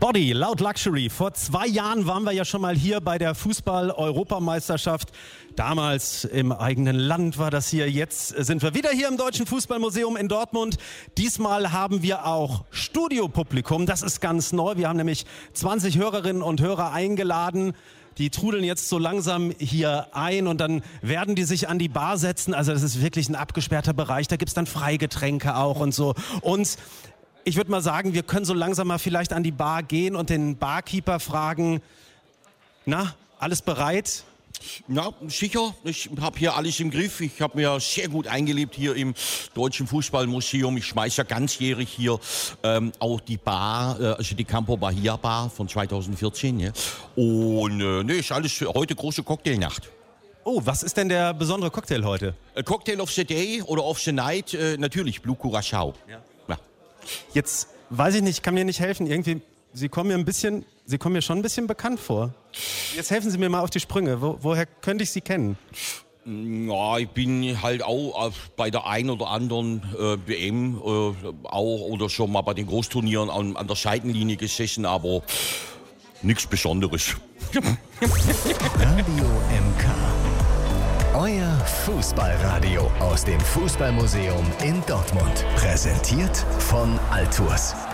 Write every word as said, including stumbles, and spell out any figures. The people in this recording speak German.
Body, Loud Luxury. Vor zwei Jahren waren wir ja schon mal hier bei der Fußball-Europameisterschaft. Damals im eigenen Land war das hier. Jetzt sind wir wieder hier im Deutschen Fußballmuseum in Dortmund. Diesmal haben wir auch Studiopublikum. Das ist ganz neu. Wir haben nämlich zwanzig Hörerinnen und Hörer eingeladen. Die trudeln jetzt so langsam hier ein und dann werden die sich an die Bar setzen. Also das ist wirklich ein abgesperrter Bereich. Da gibt's dann Freigetränke auch und so. Und ich würde mal sagen, wir können so langsam mal vielleicht an die Bar gehen und den Barkeeper fragen, na, alles bereit? Ja, sicher. Ich habe hier alles im Griff. Ich habe mir sehr gut eingelebt hier im Deutschen Fußballmuseum. Ich schmeiße ja ganzjährig hier ähm, auch die Bar, äh, also die Campo Bahia Bar von zweitausendvierzehn. Ja. Und äh, ne, ist alles heute große Cocktailnacht. Oh, was ist denn der besondere Cocktail heute? A Cocktail of the Day oder of the Night, äh, natürlich Blue Curaçao. Ja. Ja. Jetzt weiß ich nicht, kann mir nicht helfen. Irgendwie, Sie kommen mir ein bisschen, Sie kommen mir schon ein bisschen bekannt vor. Jetzt helfen Sie mir mal auf die Sprünge. Wo, woher könnte ich Sie kennen? Ja, ich bin halt auch bei der einen oder anderen äh, W M äh, auch oder schon mal bei den Großturnieren an, an der Seitenlinie gesessen, aber nichts Besonderes. Radio M K. Euer Fußballradio aus dem Fußballmuseum in Dortmund. Präsentiert von Altours.